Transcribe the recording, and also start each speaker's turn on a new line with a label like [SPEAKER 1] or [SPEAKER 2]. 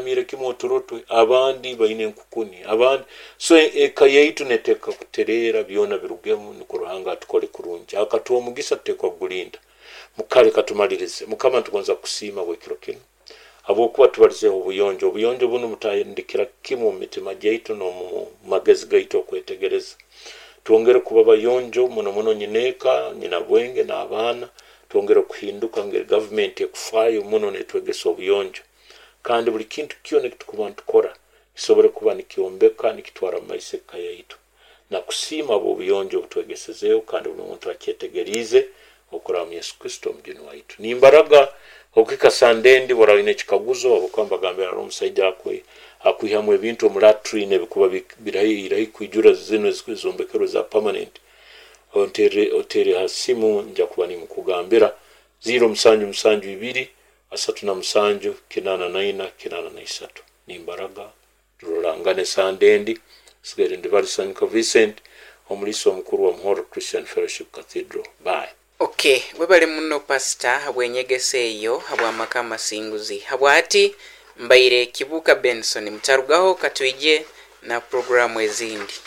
[SPEAKER 1] baryamire kimotorotwe abandi baine nkukuni abandi so ekayaitu neteka kuterera byona birugemu nikuruhanga tukole kurungi akatuwa mugisa tekwa gulinda mukale katumalirize mukama tugonza kusima bwekiro kino abokuba tubalize obuyonjo buno mutayindikira kimu mitima jaitu no magezi gaito kwetegereza tuongere kuba bayonjo muno nyineka nyina bwenge na abana tuongere kuhinduka ngere government ekufayo muno netwegesa obuyonjo kandi buli kintu kyone kitukubantu kora isobore kuba nikiombeka nikitwara maiseka yaitu na kusima abo buyonjo butwegesezeo kandi buli muntu akyetegerize okora mu Yesu Kristo mjini waitu ni imbaraga okika sandendi borawine kikaguzo abokamba gambera omusaija akwihamwe ebintu omulatrine bikuba birayi kwijura zino zizombekero za permanent otere hasimu nja kuba ni mukugambira 0 asatu na musanju kinana naina kinana na isatu ni imbaraga turolangane sandendi sigere ndibali St. Vincent omuliso omukuru wa Muhoro Christian Fellowship Cathedral bye.
[SPEAKER 2] Okay, webale muno pastor habwenyegese eyo habwamaka masinguzi habwati mbaire Kibuka Benson mtarugaho katwije na programu ezindi.